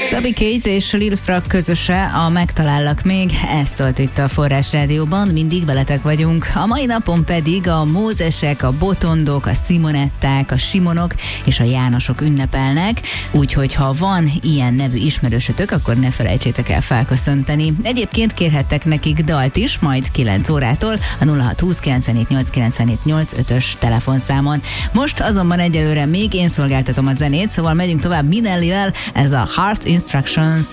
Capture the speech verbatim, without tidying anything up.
Szabi Kéz és Lil Frak közöse, a Megtalállak még, ezt szólt itt a Forrás Rádióban, mindig veletek vagyunk. A mai napon pedig a Mózesek, a Botondok, a Simonetták, a Simonok és a Jánosok ünnepelnek, úgyhogy ha van ilyen nevű ismerősötök, akkor ne felejtsétek el felköszönteni. Egyébként kérhettek nekik dalt is, majd kilenc órától a nulla hat húsz kilencvenhét nyolc kilencvenhét nyolc ötös telefonszámon. Most azonban egyelőre még én szolgáltatom a zenét, szóval megyünk tovább Minellivel, ez a Heart Instructions.